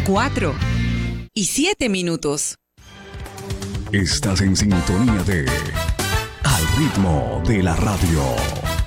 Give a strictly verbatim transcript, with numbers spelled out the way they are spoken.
cuatro y siete minutos. Estás en sintonía de Al ritmo de la radio.